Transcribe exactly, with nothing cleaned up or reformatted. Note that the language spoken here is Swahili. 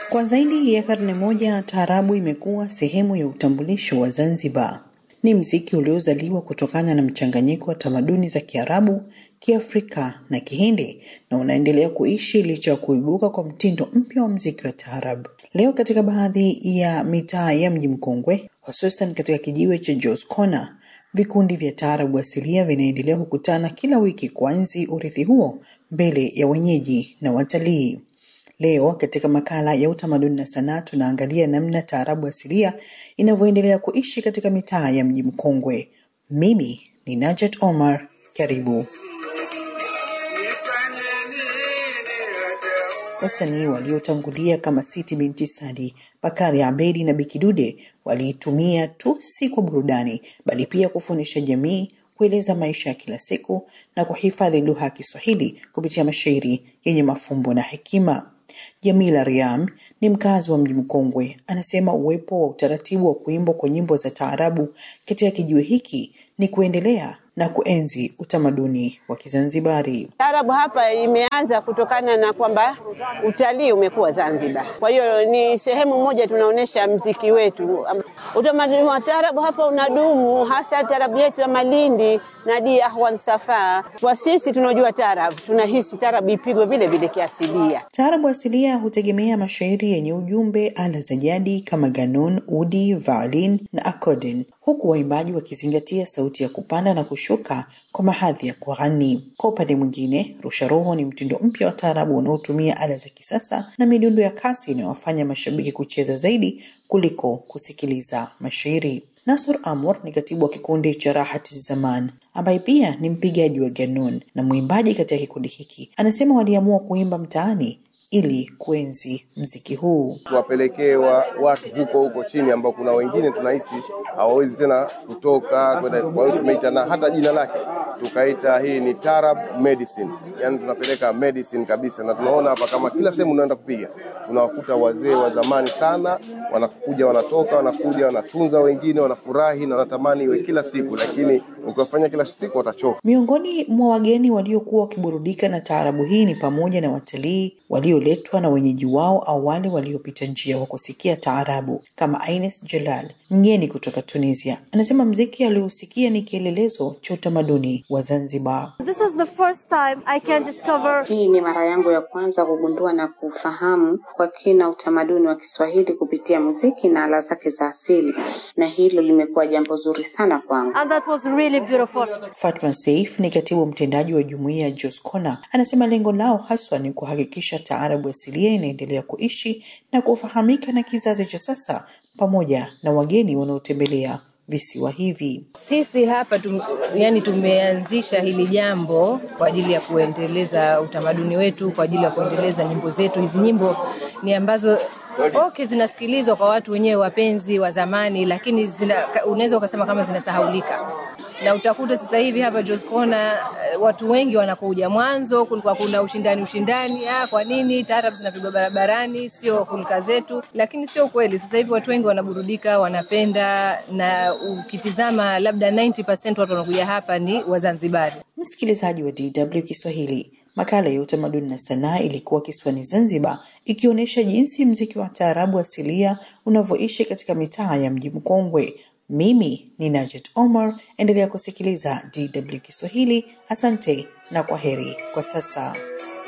Kwa zaidi ya karne moja, taarabu imekuwa sehemu ya utambulisho wa Zanzibar. Ni muziki uliozaliwa kutokana na mchanganyiko wa tamaduni za Kiarabu, Kiafrika na Kihindi, na unaendelea kuishi licha ya kuibuka kwa mtindo mpya wa muziki wa taarabu. Leo katika baadhi ya mitaa ya Mji Mkongwe, hususan katika kijiwe cha Jos Corner, vikundi vya taarabu asilia vinaendelea kukutana kila wiki kuenzi urithi huo mbele ya wenyeji na watalii. Leo katika makala ya utamaduni na sanaa tunaangalia namna taarabu asilia inavyoendelea kuishi katika mitaa ya Mji Mkongwe. Mimi ni Najat Omar, karibu. Wasanii waliotangulia kama Siti Binti Sadi, Bakari Abedi na Bikidude waliitumia tu si kwa burudani, bali pia kufundisha jamii, kueleza maisha ya kila siku na kuhifadhi lugha ya Kiswahili kupitia mashairi yenye mafumbo na hekima. Jamila Riam ni mkazi wa Mji Mkongwe, anasema uwepo wa utaratibu wa kuimba kwa nyimbo za taarabu katika kijiwe hiki ni kuendelea na kuenzi utamaduni wa Kizanzibari. Taarabu hapa imeanza kutokana na kwamba utalii umekuwa Zanzibar. Kwa hiyo ni sehemu moja tunaonesha mziki wetu. Utamaduni wa taarabu hapa unadumu, hasa taarabu yetu ya Malindi na Di Ahwan Safa. Kwa sisi tunajua taarabu, tunahisi taarabu ipigwe vile vile kiasilia. Taarabu asilia hutegemea mashairi yenye ujumbe, ala za jadi kama ganun, udi, violin na accordion, huku waimbaji wakizingatia sauti ya kupanda na kushuka kwa mahadhi ya kughani. Kwa upande mwingine, rusha roho ni mtindo mpya wa taarabu unaotumia ala za kisasa na midundo ya kasi inayowafanya mashabiki kucheza zaidi kuliko kusikiliza mashairi. Nasur Amur ni katibu wa kikundi cha Rahati Zaman, ambaye pia ni mpigaji wa ganun na mwimbaji katika kikundi hiki. Anasema waliamua kuimba mtaani ili kuenzi mziki huu. Tuwapelekee wa, watu huko huko chini ambao kuna wengine tunahisi hawawezi tena kutoka kwenda, kwa hiyo tumeita na hata jina lake tukaita hii ni Taarab Medicine. Yaani tunapeleka medicine kabisa, na tunaona hapa kama kila sehemu unaenda kupiga unawakuta wazee wa zamani sana wanakuja, wanatoka, wanakuja, wanatunza wengine, wanafurahi na wanatamani iwe kila siku, lakini ukifanya kila siku watachoka. Miongoni mwa wageni waliokuwa wakiburudika na taarabu hii ni pamoja na watalii walioletwa na wenyeji wao au wale waliopita njia wa kusikia taarabu kama Aines Jalal, mgeni kutoka Tunisia. Anasema mziki aliosikia ni kielelezo cha utamaduni wa Zanzibar. This is the first time I can discover. Hii ni mara yangu ya kwanza kugundua na kufahamu kwa kina utamaduni wa Kiswahili kupitia muziki na ala zake za asili, na hilo limekuwa jambo zuri sana kwangu. And that was really beautiful. Fatma Saif ni katibu mtendaji wa jumuiya ya Jos Corner. Anasema lengo lao haswa ni kuhakikisha taarabu asilia inaendelea kuishi na kufahamika na kizazi cha sasa pamoja na wageni wanaotembelea visiwa hivi. Sisi hapa tum, yani tumeanzisha hili jambo kwa ajili ya kuendeleza utamaduni wetu, kwa ajili ya kuendeleza nyimbo zetu. Hizi nyimbo ni ambazo okay zinasikilizwa kwa watu wenyewe wapenzi wa zamani, lakini zina, unaweza ukasema kama zinasahaulika. Na utakuta sasa hivi hapa Jos Corner watu wengi wanakuja. Mwanzo kulikuwa kuna ushindani ushindani, ah kwa nini taarabu zinapigwa barabarani, sio kulika zetu, lakini sio kweli. Sasa hivi watu wengi wanaburudika, wanapenda, na ukitizama labda ninety percent watu wanakuja hapa ni Wazanzibari. Msikilizaji wa D W Kiswahili, makala ya utamaduni na sanaa ilikuwa kisiwani Zanzibar, ikionyesha jinsi muziki wa taarabu asilia unavyoishi katika mitaa ya Mji Mkongwe. Mimi ni Najat Omar, endelea kusikiliza D W Kiswahili. Asante na kwaheri kwa sasa.